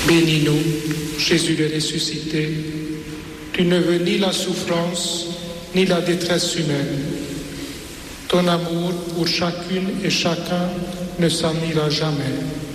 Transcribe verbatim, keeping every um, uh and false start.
Bénis-nous, Jésus le ressuscité, tu ne veux ni la souffrance, ni la détresse humaine. Ton amour pour chacune et chacun ne s'en ira jamais.